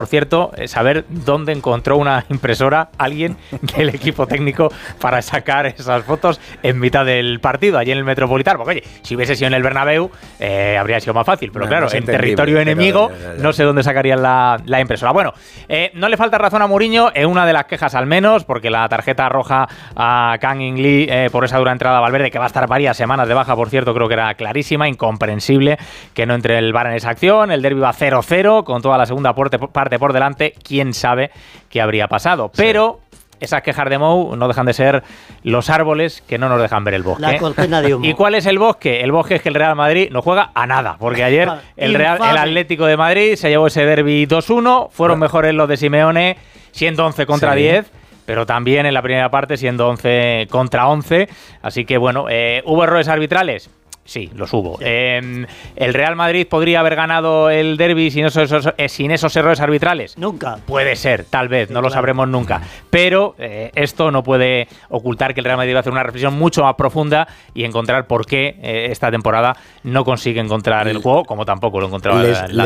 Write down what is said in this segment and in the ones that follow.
Por cierto, saber dónde encontró una impresora alguien del equipo técnico para sacar esas fotos en mitad del partido, allí en el Metropolitano. Porque, oye, si hubiese sido en el Bernabéu, habría sido más fácil. Pero claro, en territorio enemigo, no sé dónde sacarían la impresora. Bueno, no le falta razón a Mourinho en una de las quejas al menos, porque la tarjeta roja a Kang In Lee por esa dura entrada a Valverde, que va a estar varias semanas de baja, por cierto, creo que era clarísima, incomprensible que no entre el VAR en esa acción. El derbi va 0-0, con toda la segunda parte por delante, quién sabe qué habría pasado. Sí. Pero esas quejas de Mou no dejan de ser los árboles que no nos dejan ver el bosque. La cortina de humo. ¿Y cuál es el bosque? El bosque es que el Real Madrid no juega a nada, porque ayer el Atlético de Madrid se llevó ese derbi 2-1, fueron mejores los de Simeone, siendo 11 contra 10. Pero también en la primera parte siendo 11 contra 11. Así que bueno, ¿hubo errores arbitrales? Sí, los hubo. Sí. ¿El Real Madrid podría haber ganado el derbi sin esos errores arbitrales? Nunca. Puede ser, tal vez, sí, no lo sabremos nunca. Pero esto no puede ocultar que el Real Madrid va a hacer una reflexión mucho más profunda y encontrar por qué esta temporada no consigue encontrar el juego, como tampoco lo encontraba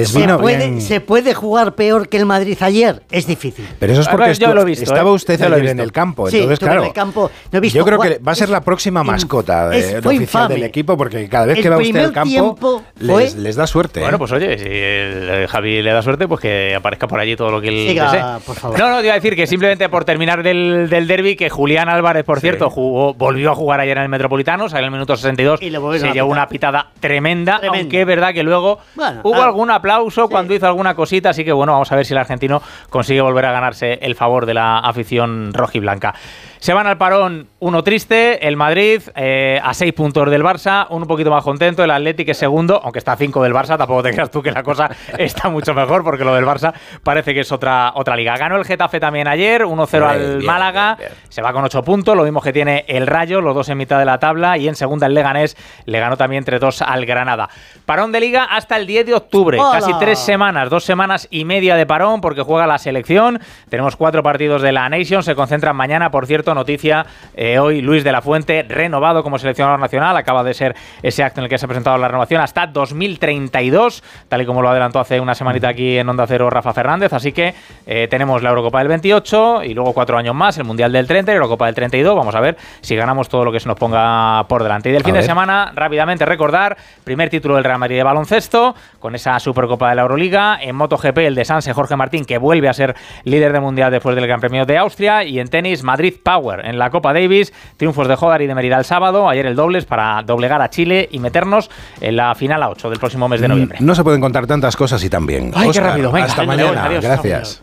¿Se puede jugar peor que el Madrid ayer? Es difícil. Pero eso es porque estaba usted ayer en el campo. Sí, entonces, claro, en el campo. No he visto yo creo que va a ser la próxima mascota oficial del equipo, porque cada vez que va usted al campo les da suerte. Bueno, pues oye, si el Javi le da suerte, pues que aparezca por allí todo lo que él desee. Por favor. No, te iba a decir que simplemente por terminar del derbi, que Julián Álvarez, por cierto, volvió a jugar ayer en el Metropolitano, salió en el minuto 62, se llevó una pitada tremenda, aunque es verdad que luego hubo algún aplauso cuando hizo alguna cosita, así que bueno, vamos a ver si el argentino consigue volver a ganarse el favor de la afición rojiblanca. Se van al parón, uno triste, el Madrid a 6 puntos del Barça, un poquito más contento, el Athletic es segundo, aunque está a 5 del Barça, tampoco te creas tú que la cosa está mucho mejor, porque lo del Barça parece que es otra liga. Ganó el Getafe también ayer, 1-0 al Málaga, se va con 8 puntos, lo mismo que tiene el Rayo, los dos en mitad de la tabla, y en segunda el Leganés le ganó también 3-2 al Granada. Parón de liga hasta el 10 de octubre, casi 3 semanas, 2 semanas y media de parón, porque juega la selección, tenemos 4 partidos de la Nation, se concentran mañana, por cierto, noticia, hoy Luis de la Fuente, renovado como seleccionador nacional, acaba de ser ese acto en el que se ha presentado la renovación hasta 2032, tal y como lo adelantó hace una semanita aquí en Onda Cero Rafa Fernández, así que tenemos la Eurocopa del 28 y luego 4 años más, el Mundial del 30 y la Eurocopa del 32, vamos a ver si ganamos todo lo que se nos ponga por delante. Y del fin de semana, rápidamente recordar, primer título del Real Madrid de baloncesto, con esa Supercopa de la Euroliga, en MotoGP el de Sanse Jorge Martín, que vuelve a ser líder del Mundial después del Gran Premio de Austria, y en tenis Madrid Power en la Copa Davis, triunfos de Hodar y de Mérida el sábado, ayer el dobles para doblegar a Chile y meternos en la final a 8 del próximo mes de noviembre. No se pueden contar tantas cosas y tan bien. Ay, Óscar, qué rápido, venga. Hasta mañana, adiós, gracias.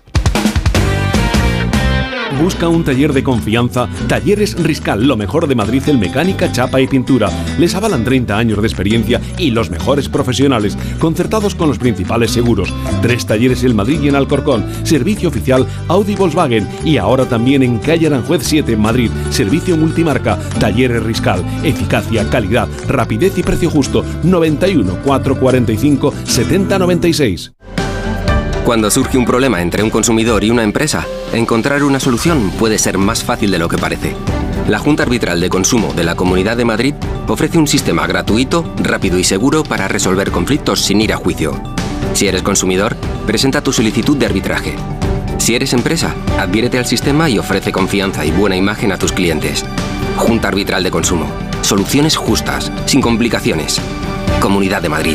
Busca un taller de confianza. Talleres Riscal, lo mejor de Madrid en mecánica, chapa y pintura. Les avalan 30 años de experiencia y los mejores profesionales, concertados con los principales seguros. 3 talleres en Madrid y en Alcorcón. Servicio oficial Audi Volkswagen. Y ahora también en calle Aranjuez 7 en Madrid. Servicio multimarca. Talleres Riscal. Eficacia, calidad, rapidez y precio justo. 91 445 70 96. Cuando surge un problema entre un consumidor y una empresa, encontrar una solución puede ser más fácil de lo que parece. La Junta Arbitral de Consumo de la Comunidad de Madrid ofrece un sistema gratuito, rápido y seguro para resolver conflictos sin ir a juicio. Si eres consumidor, presenta tu solicitud de arbitraje. Si eres empresa, adhiérete al sistema y ofrece confianza y buena imagen a tus clientes. Junta Arbitral de Consumo. Soluciones justas, sin complicaciones. Comunidad de Madrid.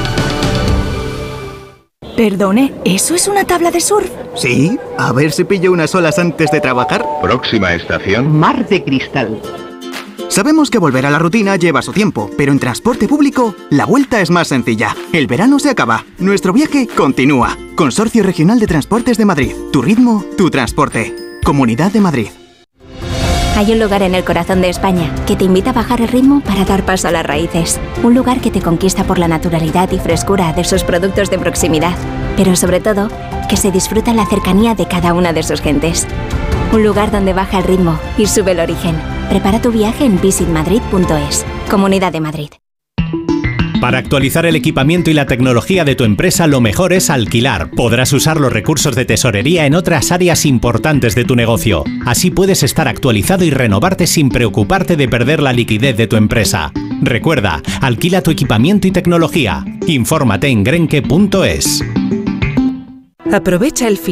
Perdone, ¿eso es una tabla de surf? Sí, a ver si pillo unas olas antes de trabajar. Próxima estación: Mar de Cristal. Sabemos que volver a la rutina lleva su tiempo, pero en transporte público la vuelta es más sencilla. El verano se acaba, nuestro viaje continúa. Consorcio Regional de Transportes de Madrid. Tu ritmo, tu transporte. Comunidad de Madrid. Hay un lugar en el corazón de España que te invita a bajar el ritmo para dar paso a las raíces. Un lugar que te conquista por la naturalidad y frescura de sus productos de proximidad. Pero sobre todo, que se disfruta en la cercanía de cada una de sus gentes. Un lugar donde baja el ritmo y sube el origen. Prepara tu viaje en visitmadrid.es. Comunidad de Madrid. Para actualizar el equipamiento y la tecnología de tu empresa, lo mejor es alquilar. Podrás usar los recursos de tesorería en otras áreas importantes de tu negocio. Así puedes estar actualizado y renovarte sin preocuparte de perder la liquidez de tu empresa. Recuerda, alquila tu equipamiento y tecnología. Infórmate en grenke.es. Aprovecha el